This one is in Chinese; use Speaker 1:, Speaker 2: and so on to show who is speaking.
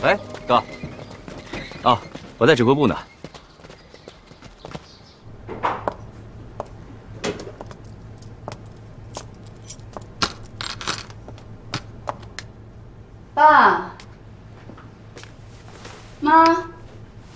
Speaker 1: 喂，哥。哦，我在指挥部呢。
Speaker 2: 爸妈。